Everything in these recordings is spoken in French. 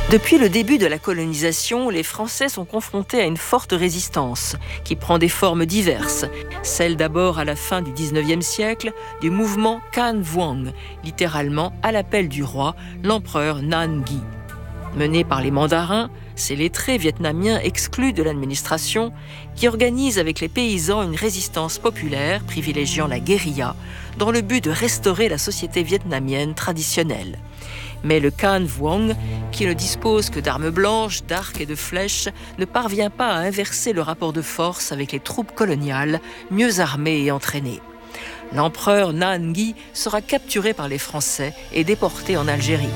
Depuis le début de la colonisation, les Français sont confrontés à une forte résistance qui prend des formes diverses. Celle d'abord à la fin du 19e siècle du mouvement Can Vuong, littéralement à l'appel du roi, l'empereur Nan Ghi. Mené par les mandarins, ces lettrés vietnamiens exclus de l'administration qui organisent avec les paysans une résistance populaire privilégiant la guérilla dans le but de restaurer la société vietnamienne traditionnelle. Mais le Can Vuong, qui ne dispose que d'armes blanches, d'arcs et de flèches, ne parvient pas à inverser le rapport de force avec les troupes coloniales, mieux armées et entraînées. L'empereur Nan Ghi sera capturé par les Français et déporté en Algérie.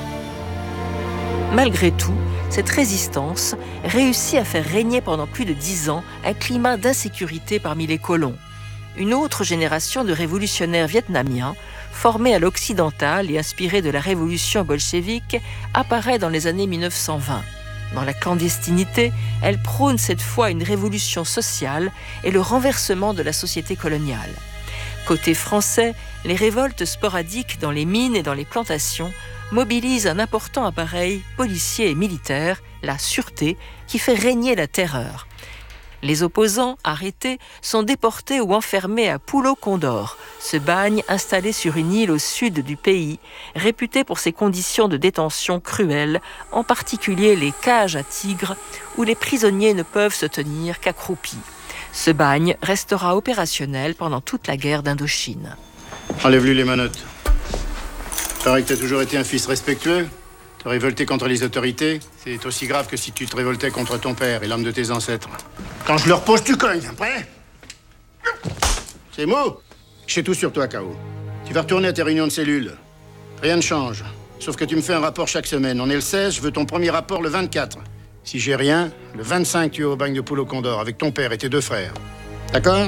Malgré tout, cette résistance réussit à faire régner pendant plus de 10 ans un climat d'insécurité parmi les colons. Une autre génération de révolutionnaires vietnamiens, formée à l'occidental et inspirée de la révolution bolchevique, apparaît dans les années 1920. Dans la clandestinité, elle prône cette fois une révolution sociale et le renversement de la société coloniale. Côté français, les révoltes sporadiques dans les mines et dans les plantations mobilisent un important appareil policier et militaire, la sûreté, qui fait régner la terreur. Les opposants, arrêtés, sont déportés ou enfermés à Pulo Condor, ce bagne installé sur une île au sud du pays, réputé pour ses conditions de détention cruelles, en particulier les cages à tigres, où les prisonniers ne peuvent se tenir qu'accroupis. Ce bagne restera opérationnel pendant toute la guerre d'Indochine. Enlève-lui les menottes. Paraît que t'as toujours été un fils respectueux. Te révolter contre les autorités, c'est aussi grave que si tu te révoltais contre ton père et l'âme de tes ancêtres. Quand je le repose, tu cognes, prêt? C'est mot. Je sais tout sur toi, K.O. Tu vas retourner à tes réunions de cellules. Rien ne change. Sauf que tu me fais un rapport chaque semaine. On est le 16, je veux ton premier rapport le 24. Si j'ai rien, le 25, tu es au bagne de Pulo Condor avec ton père et tes 2 frères. D'accord?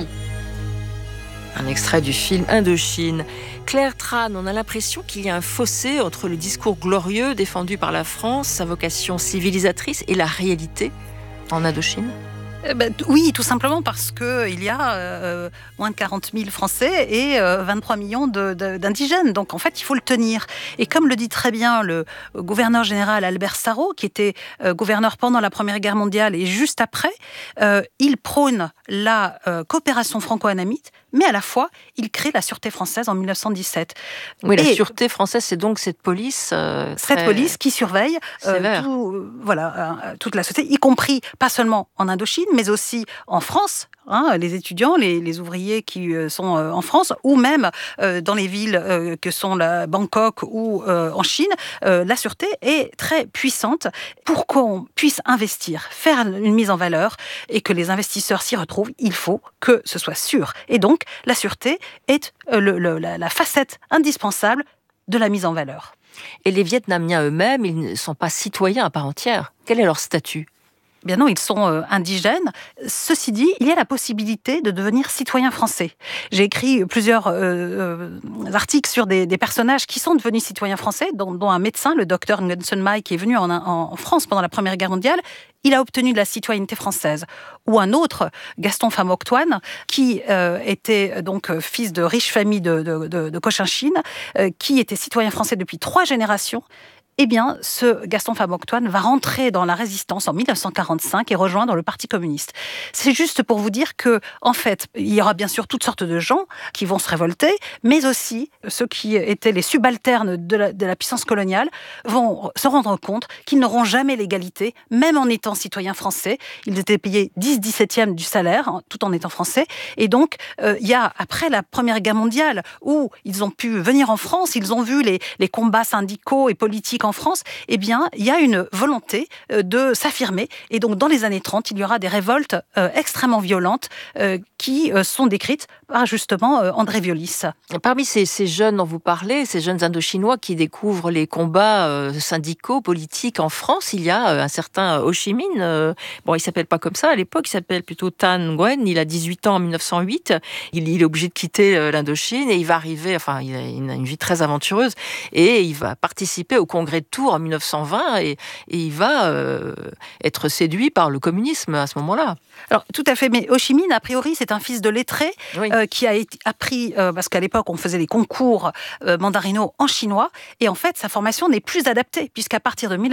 Un extrait du film Indochine. Claire Tran, on a l'impression qu'il y a un fossé entre le discours glorieux défendu par la France, sa vocation civilisatrice, et la réalité en Indochine. Oui, tout simplement parce qu'il y a moins de 40 000 Français et 23 millions d'indigènes. Donc, en fait, il faut le tenir. Et comme le dit très bien le gouverneur général Albert Sarraut, qui était gouverneur pendant la Première Guerre mondiale et juste après, il prône la coopération franco-annamite, mais à la fois, il crée la Sûreté française en 1917. Oui, la Sûreté française, c'est donc cette police... Cette police qui surveille toute la société, y compris, pas seulement en Indochine, mais aussi en France, les étudiants, les ouvriers qui sont en France, ou même dans les villes que sont Bangkok ou en Chine, la sûreté est très puissante pour qu'on puisse investir, faire une mise en valeur et que les investisseurs s'y retrouvent. Il faut que ce soit sûr. Et donc, la sûreté est la facette indispensable de la mise en valeur. Et les Vietnamiens eux-mêmes, ils ne sont pas citoyens à part entière. Quel est leur statut ? Bien non, ils sont indigènes. Ceci dit, il y a la possibilité de devenir citoyen français. J'ai écrit plusieurs articles sur des personnages qui sont devenus citoyens français, dont un médecin, le docteur Nguyen Mai, qui est venu en France pendant la Première Guerre mondiale. Il a obtenu de la citoyenneté française. Ou un autre, Gaston Phamoc Toine, qui était donc fils de riches familles de Cochinchine, qui était citoyen français depuis 3 générations. Eh bien, ce Gaston Phamoc Toine va rentrer dans la résistance en 1945 et rejoindre le Parti communiste. C'est juste pour vous dire que, en fait, il y aura bien sûr toutes sortes de gens qui vont se révolter, mais aussi ceux qui étaient les subalternes de la puissance coloniale vont se rendre compte qu'ils n'auront jamais l'égalité, même en étant citoyens français. Ils étaient payés 10/17 du salaire, tout en étant français. Et donc, il y a, après la Première Guerre mondiale, où ils ont pu venir en France, ils ont vu les combats syndicaux et politiques en France, eh bien, il y a une volonté de s'affirmer. Et donc, dans les années 30, il y aura des révoltes extrêmement violentes qui sont décrites par, justement, André Violis. Parmi ces jeunes dont vous parlez, ces jeunes Indochinois qui découvrent les combats syndicaux, politiques en France, il y a un certain Ho Chi Minh. Bon, il ne s'appelle pas comme ça à l'époque, il s'appelle plutôt Tan Nguyen. Il a 18 ans en 1908. Il est obligé de quitter l'Indochine et il va arriver, enfin, il a une vie très aventureuse et il va participer au congrès de Tours en 1920 et il va être séduit par le communisme à ce moment-là. Alors, tout à fait, mais Ho Chi Minh, a priori, c'est un fils de lettré qui a appris, parce qu'à l'époque, on faisait les concours mandarinaux en chinois, et en fait, sa formation n'est plus adaptée, puisqu'à partir de